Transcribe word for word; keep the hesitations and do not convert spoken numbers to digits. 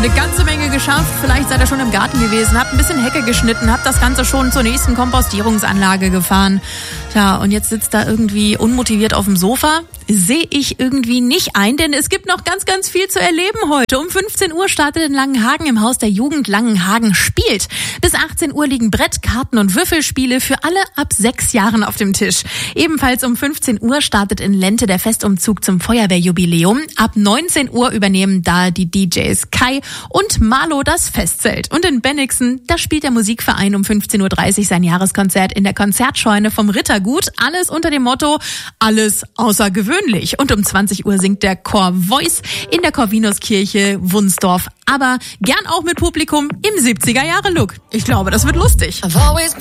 eine ganze Menge geschafft. Vielleicht seid ihr schon im Garten gewesen, habt ein bisschen Hecke geschnitten, habt das Ganze schon zur nächsten Kompostierungsanlage gefahren. Tja, und jetzt sitzt da irgendwie unmotiviert auf dem Sofa. Sehe ich irgendwie nicht ein, denn es gibt noch ganz, ganz viel zu erleben heute. Um fünfzehn Uhr startet in Langenhagen im Haus der Jugend Langenhagen spielt. Bis achtzehn Uhr liegen Brett-, Karten- und Würfelspiele für alle ab sechs Jahren auf dem Tisch. Ebenfalls um fünfzehn Uhr startet in Lente der Festumzug zum Feuerwehrjubiläum. Ab neunzehn Uhr übernehmen da die D Js Kai und Marlo das Festzelt. Und in Bennigsen, da spielt der Musikverein um fünfzehn Uhr dreißig sein Jahreskonzert in der Konzertscheune vom Rittergut. Alles unter dem Motto, alles außergewöhnlich. Und um zwanzig Uhr singt der Chor Voice in der Corvinuskirche Wunsdorf. Aber gern auch mit Publikum im siebziger Jahre Look. Ich glaube, das wird lustig.